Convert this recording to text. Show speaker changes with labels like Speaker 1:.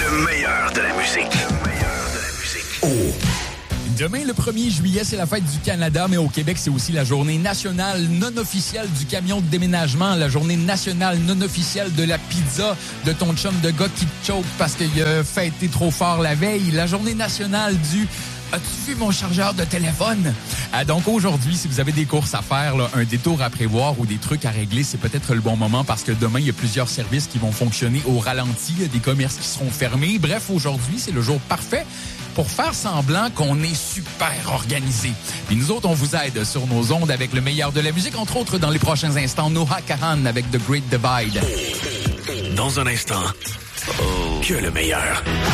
Speaker 1: Le meilleur de la musique. Oh.
Speaker 2: Demain, le 1er juillet, c'est la fête du Canada, mais au Québec, c'est aussi la journée nationale non officielle du camion de déménagement, la journée nationale non officielle de la pizza de ton chum de gars qui te choke parce qu'il a fêté trop fort la veille, la journée nationale du « As-tu vu mon chargeur de téléphone? » Donc aujourd'hui, si vous avez des courses à faire, là, un détour à prévoir ou des trucs à régler, c'est peut-être le bon moment parce que demain, il y a plusieurs services qui vont fonctionner au ralenti, il y a des commerces qui seront fermés. Bref, aujourd'hui, c'est le jour parfait pour faire semblant qu'on est super organisé. Puis nous autres, on vous aide sur nos ondes avec le meilleur de la musique, entre autres dans les prochains instants, Noah Kahan avec The Great Divide.
Speaker 1: Dans un instant, que le meilleur.